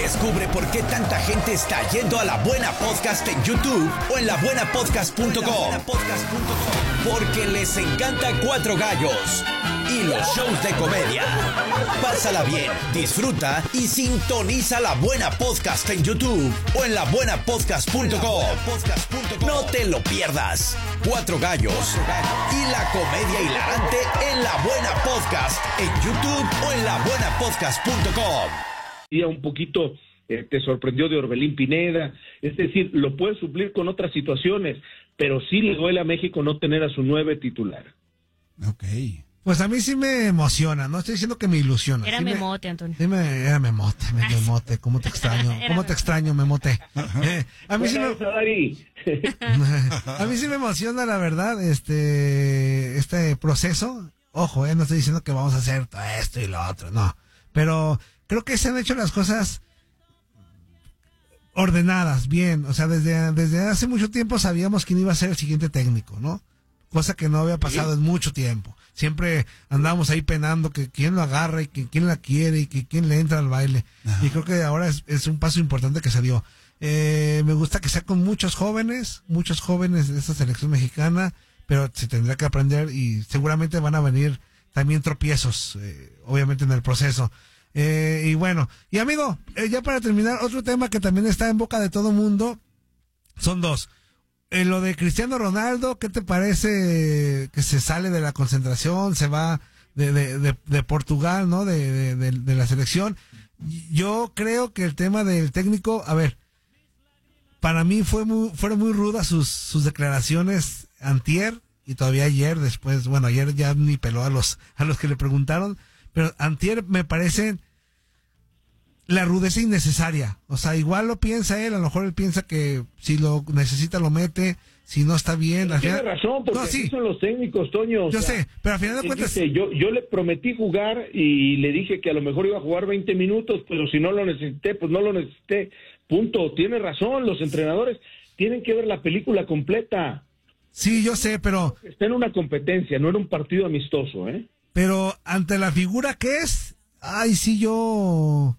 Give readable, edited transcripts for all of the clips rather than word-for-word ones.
Descubre por qué tanta gente está yendo a La Buena Podcast en YouTube o en labuenapodcast.com. Porque les encanta Cuatro Gallos y los shows de comedia. Pásala bien, disfruta y sintoniza La Buena Podcast en YouTube o en labuenapodcast.com. No te lo pierdas. Cuatro Gallos y la comedia hilarante en La Buena Podcast en YouTube o en labuenapodcast.com. Un poquito te sorprendió de Orbelín Pineda, es decir, lo puede suplir con otras situaciones, pero sí le duele a México no tener a su 9 titular. Ok. Pues a mí sí me emociona, no estoy diciendo que me ilusiona. Era sí Memote, Antonio. Sí era Memote, ¿cómo te extraño? ¿Cómo te extraño, Memote? A mí sí me emociona, la verdad, este proceso. Ojo, no estoy diciendo que vamos a hacer todo esto y lo otro, no. Pero creo que se han hecho las cosas ordenadas, bien. O sea, desde hace mucho tiempo sabíamos quién iba a ser el siguiente técnico, ¿no? Cosa que no había pasado en mucho tiempo. Siempre andábamos ahí penando que quién lo agarra y que quién la quiere y que quién le entra al baile. Ajá. Y creo que ahora es un paso importante que se dio. Me gusta que sea con muchos jóvenes de esta selección mexicana, pero se tendrá que aprender y seguramente van a venir también tropiezos, obviamente en el proceso. Y bueno, y amigo, ya para terminar, otro tema que también está en boca de todo mundo, son dos. Lo de Cristiano Ronaldo, ¿qué te parece que se sale de la concentración, se va de Portugal, ¿no? De la selección. Yo creo que el tema del técnico, a ver, para mí fueron muy rudas sus declaraciones antier y todavía ayer, después, bueno, ayer ya ni peló a los que le preguntaron, pero antier me parece la rudeza innecesaria. O sea, igual lo piensa él, a lo mejor él piensa que si lo necesita lo mete, si no está bien. Tiene razón, porque así son los técnicos, Toño. Yo sé, pero al final de cuentas... Yo le prometí jugar y le dije que a lo mejor iba a jugar 20 minutos, pero si no lo necesité, pues no lo necesité. Punto. Tiene razón, los entrenadores tienen que ver la película completa. Sí, yo sé, pero... Está en una competencia, no era un partido amistoso, ¿eh? Pero ante la figura que es, yo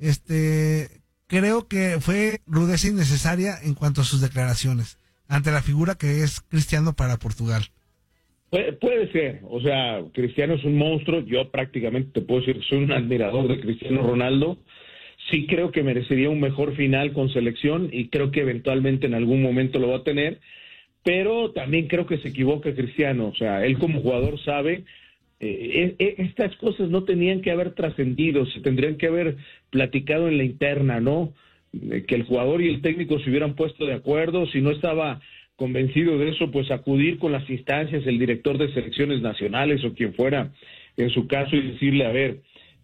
creo que fue rudeza innecesaria en cuanto a sus declaraciones, ante la figura que es Cristiano para Portugal. Puede ser, o sea, Cristiano es un monstruo, yo prácticamente te puedo decir que soy un admirador de Cristiano Ronaldo, sí creo que merecería un mejor final con selección y creo que eventualmente en algún momento lo va a tener, pero también creo que se equivoca Cristiano, o sea, él como jugador sabe... estas cosas no tenían que haber trascendido, se tendrían que haber platicado en la interna, ¿no? Que el jugador y el técnico se hubieran puesto de acuerdo, si no estaba convencido de eso, pues acudir con las instancias, el director de selecciones nacionales o quien fuera en su caso y decirle, a ver,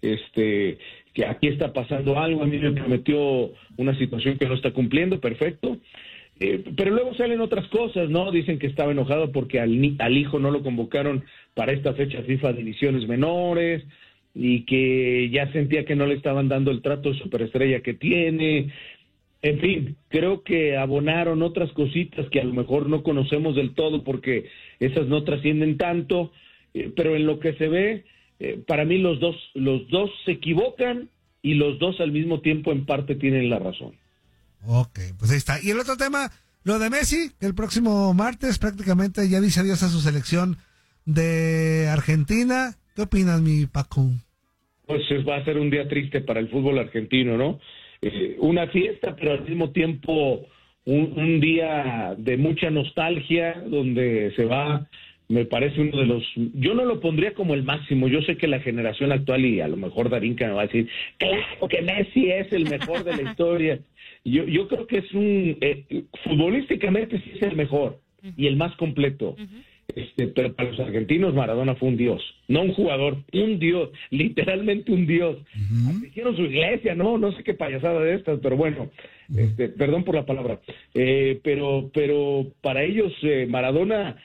que aquí está pasando algo, a mí me prometió una situación que no está cumpliendo, perfecto. Pero luego salen otras cosas, ¿no? Dicen que estaba enojado porque al hijo no lo convocaron para esta fecha FIFA divisiones menores y que ya sentía que no le estaban dando el trato de superestrella que tiene. En fin, creo que abonaron otras cositas que a lo mejor no conocemos del todo porque esas no trascienden tanto, pero en lo que se ve, para mí los dos se equivocan y los dos al mismo tiempo en parte tienen la razón. Ok, pues ahí está. Y el otro tema, lo de Messi, que el próximo martes prácticamente ya dice adiós a su selección de Argentina. ¿Qué opinas, mi Paco? Pues va a ser un día triste para el fútbol argentino, ¿no? Una fiesta, pero al mismo tiempo un día de mucha nostalgia, donde se va, me parece uno de los... Yo no lo pondría como el máximo, yo sé que la generación actual, y a lo mejor Darinka me va a decir, claro que Messi es el mejor de la historia. Yo creo que es futbolísticamente sí es el mejor y el más completo. Pero para los argentinos Maradona fue un dios, no un jugador, un dios, literalmente un dios. Hicieron su iglesia, no sé qué payasada de estas, pero bueno, perdón por la palabra, pero para ellos Maradona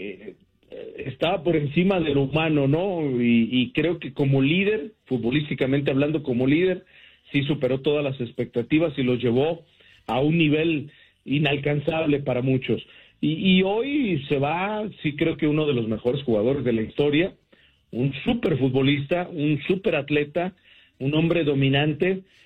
estaba por encima de lo humano, ¿no? Y creo que como líder, futbolísticamente hablando, como líder, sí superó todas las expectativas y los llevó a un nivel inalcanzable para muchos. Y hoy se va, sí creo que uno de los mejores jugadores de la historia, un súper futbolista, un súper atleta, un hombre dominante,